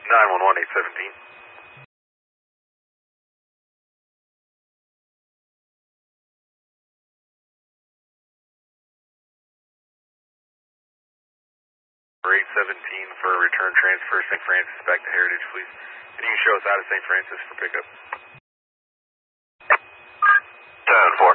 911 817. For 817 for a return transfer St. Francis back to Heritage, please. And you can show us out of St. Francis for pickup. 10-4.